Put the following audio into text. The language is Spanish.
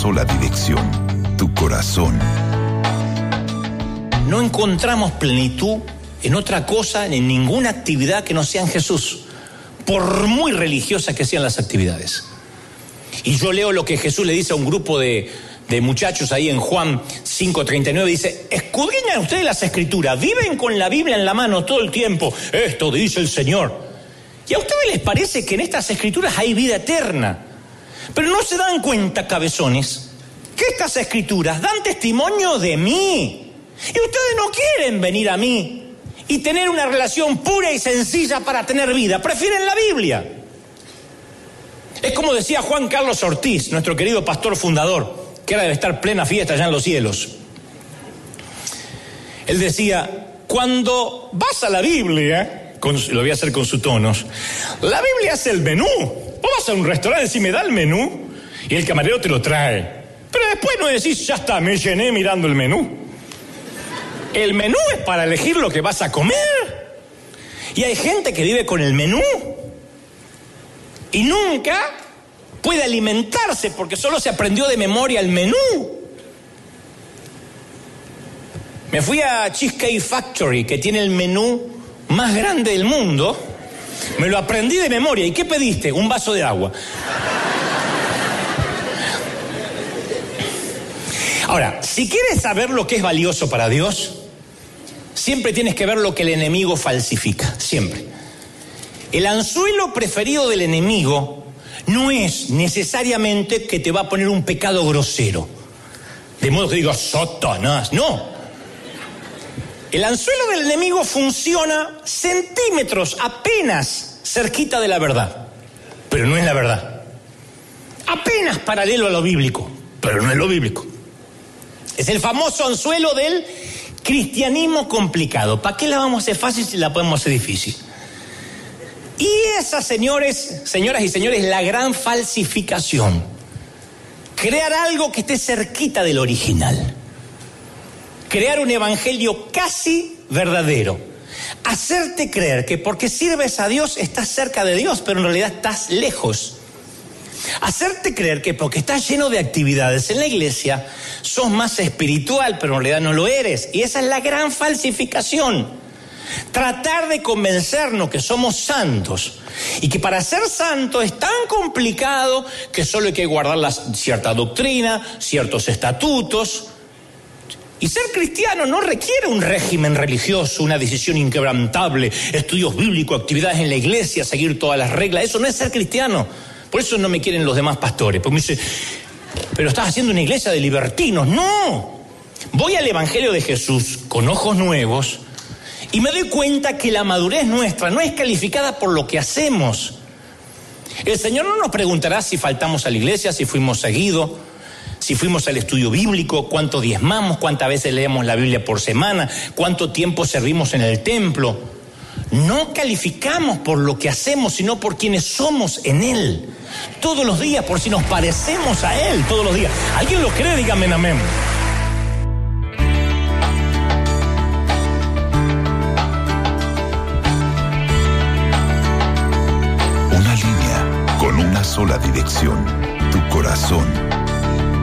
sola dirección, tu corazón. No encontramos plenitud en otra cosa, en ninguna actividad que no sea en Jesús, por muy religiosas que sean las actividades. Y yo leo lo que Jesús le dice a un grupo de muchachos ahí en Juan 5:39, dice: escudriñan ustedes las Escrituras, viven con la Biblia en la mano todo el tiempo, esto dice el Señor. Y a ustedes les parece que en estas Escrituras hay vida eterna, pero no se dan cuenta, cabezones, que estas Escrituras dan testimonio de mí, y ustedes no quieren venir a mí y tener una relación pura y sencilla para tener vida, prefieren la Biblia. Es como decía Juan Carlos Ortiz, nuestro querido pastor fundador, que ahora debe estar plena fiesta allá en los cielos. Él decía: cuando vas a la Biblia, lo voy a hacer con sus tonos, la Biblia es el menú. Vos vas a un restaurante y decís: me da el menú, y el camarero te lo trae. Pero después no decís: ya está, me llené mirando el menú. El menú es para elegir lo que vas a comer. Y hay gente que vive con el menú y nunca puede alimentarse porque solo se aprendió de memoria el menú. Me fui a Cheesecake Factory, que tiene el menú más grande del mundo. Me lo aprendí de memoria. ¿Y qué pediste? Un vaso de agua. Ahora, si quieres saber lo que es valioso para Dios, siempre tienes que ver lo que el enemigo falsifica, siempre. El anzuelo preferido del enemigo no es necesariamente que te va a poner un pecado grosero, de modo que digas: Satanás, no. El anzuelo del enemigo funciona centímetros apenas cerquita de la verdad, pero no es la verdad. Apenas paralelo a lo bíblico, pero no es lo bíblico. Es el famoso anzuelo del cristianismo complicado. ¿Para qué la vamos a hacer fácil si la podemos hacer difícil? Y esa, señoras y señores, la gran falsificación. Crear algo que esté cerquita del original. Crear un evangelio casi verdadero. Hacerte creer que porque sirves a Dios estás cerca de Dios, pero en realidad estás lejos. Hacerte creer que porque estás lleno de actividades en la iglesia sos más espiritual, pero en realidad no lo eres. Y esa es la gran falsificación. Tratar de convencernos que somos santos y que para ser santo es tan complicado que solo hay que guardar cierta doctrina, ciertos estatutos. Y ser cristiano no requiere un régimen religioso, una decisión inquebrantable, estudios bíblicos, actividades en la iglesia, seguir todas las reglas. Eso no es ser cristiano. Por eso no me quieren los demás pastores, porque me dicen: pero estás haciendo una iglesia de libertinos. No, voy al evangelio de Jesús con ojos nuevos y me doy cuenta que la madurez nuestra no es calificada por lo que hacemos. El Señor no nos preguntará si faltamos a la iglesia, si fuimos seguidos, si fuimos al estudio bíblico, cuánto diezmamos, cuántas veces leemos la Biblia por semana, cuánto tiempo servimos en el templo. No calificamos por lo que hacemos, sino por quienes somos en Él. Todos los días, por si nos parecemos a Él, todos los días. ¿Alguien lo cree? Díganme amén. Una línea con una sola dirección, tu corazón.